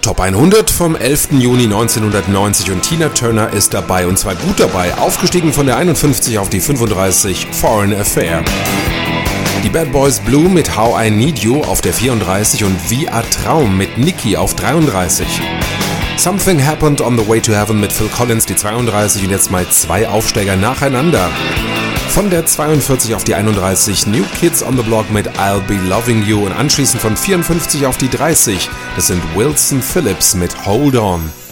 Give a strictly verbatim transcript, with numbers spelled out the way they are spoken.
Top hundert vom elften Juni neunzehnhundertneunzig und Tina Turner ist dabei und zwar gut dabei, aufgestiegen von der einundfünfzig auf die fünfunddreißig, Foreign Affair. Die Bad Boys Blue mit How I Need You auf der vierunddreißig und Wie a Traum mit Nicki auf dreiunddreißig. Something Happened on the Way to Heaven mit Phil Collins die zweiunddreißig und jetzt mal zwei Aufsteiger nacheinander. Von der zweiundvierzig auf die einunddreißig New Kids on the Block mit I'll Be Loving You und anschließend von vierundfünfzig auf die dreißig. Das sind Wilson Phillips mit Hold On.